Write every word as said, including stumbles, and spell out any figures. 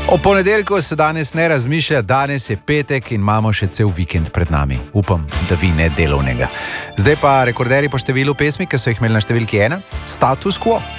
O ponedeljku se danes ne razmišlja, danes je petek in imamo še cel vikend pred nami. Upam, da vi ne delovnega. Zdaj pa rekorderji po številu pesmi, ki so jih imeli na številki ena, Status Quo.